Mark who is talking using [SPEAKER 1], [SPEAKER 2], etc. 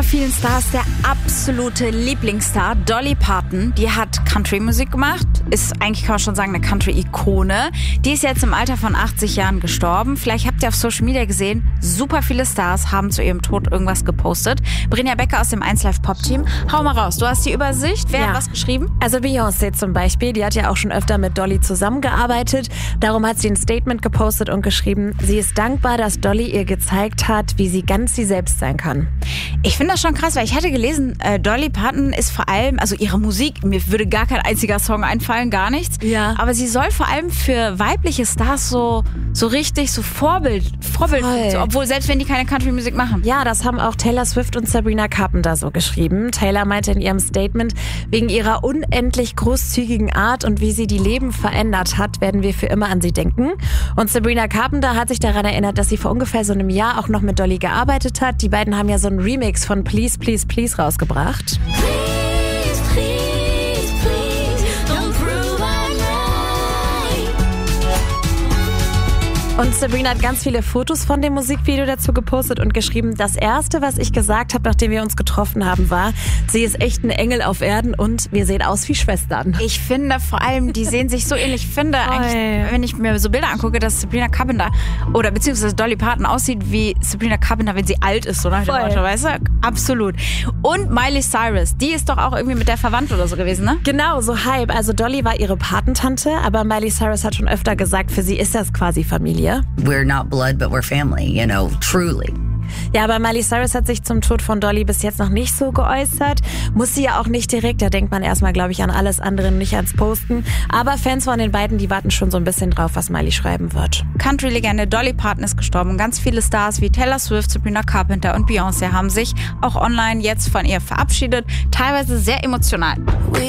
[SPEAKER 1] vielen Stars der absolute Lieblingsstar, Dolly Parton. Die hat Country-Musik gemacht, ist eigentlich, kann man schon sagen, eine Country-Ikone. Die ist jetzt im Alter von 80 Jahren gestorben. Vielleicht habt ihr auf Social Media gesehen, super viele Stars haben zu ihrem Tod irgendwas gepostet. Brinja Becker aus dem 1Live-Pop-Team. Hau mal raus, du hast die Übersicht. Wer hat was geschrieben?
[SPEAKER 2] Also Beyoncé zum Beispiel, die hat ja auch schon öfter mit Dolly zusammengearbeitet. Darum hat sie ein Statement gepostet und geschrieben, sie ist dankbar, dass Dolly ihr gezeigt hat, wie sie ganz sie selbst sein kann.
[SPEAKER 1] Ich finde das schon krass, weil ich hatte gelesen, Dolly Parton ist vor allem, also ihre Musik, mir würde gar kein einziger Song einfallen, gar nichts.
[SPEAKER 2] Ja.
[SPEAKER 1] Aber sie soll vor allem für weibliche Stars so richtig so Vorbild so, obwohl selbst wenn die keine Country-Musik machen.
[SPEAKER 2] Ja, das haben auch Taylor Swift und Sabrina Carpenter so geschrieben. Taylor meinte in ihrem Statement, wegen ihrer unendlich großzügigen Art und wie sie die Leben verändert hat, werden wir für immer an sie denken. Und Sabrina Carpenter hat sich daran erinnert, dass sie vor ungefähr so einem Jahr auch noch mit Dolly gearbeitet hat. Die beiden haben ja so einen Remix von Please, Please, Please rausgebracht. Und Sabrina hat ganz viele Fotos von dem Musikvideo dazu gepostet und geschrieben, das Erste, was ich gesagt habe, nachdem wir uns getroffen haben, war, sie ist echt ein Engel auf Erden und wir sehen aus wie Schwestern.
[SPEAKER 1] Ich finde vor allem, die sehen sich so ähnlich. Ich finde eigentlich, wenn ich mir so Bilder angucke, dass Sabrina Carpenter oder beziehungsweise Dolly Parton aussieht wie Sabrina Carpenter, wenn sie alt ist, so nach dem Motto, weißt du? Absolut. Und Miley Cyrus, die ist doch auch irgendwie mit der verwandt oder so gewesen, ne?
[SPEAKER 2] Genau, so halb. Also Dolly war ihre Patentante, aber Miley Cyrus hat schon öfter gesagt, für sie ist das quasi Familie.
[SPEAKER 3] We're not blood, but we're family, you know, truly.
[SPEAKER 2] Ja, aber Miley Cyrus hat sich zum Tod von Dolly bis jetzt noch nicht so geäußert. Muss sie ja auch nicht direkt, da denkt man erstmal, glaube ich, an alles andere, nicht ans Posten. Aber Fans von den beiden, die warten schon so ein bisschen drauf, was Miley schreiben wird.
[SPEAKER 1] Country-Legende Dolly Parton ist gestorben. Ganz viele Stars wie Taylor Swift, Sabrina Carpenter und Beyoncé haben sich auch online jetzt von ihr verabschiedet. Teilweise sehr emotional.